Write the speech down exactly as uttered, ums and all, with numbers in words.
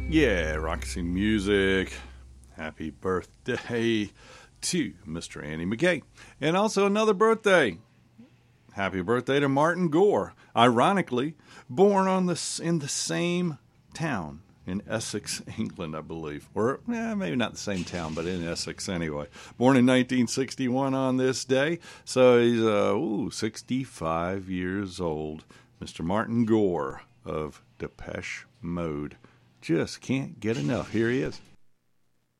Yeah, Roxy Music. Happy birthday to Mister Andy McKay. And also another birthday. Happy birthday to Martin Gore. Ironically, born on the, in the same town in Essex, England, I believe. Or eh, maybe not the same town, but in Essex anyway. Born in nineteen sixty-one on this day. So he's uh, ooh, sixty-five years old. Mister Martin Gore of Depeche Mode. Just can't get enough. Here he is.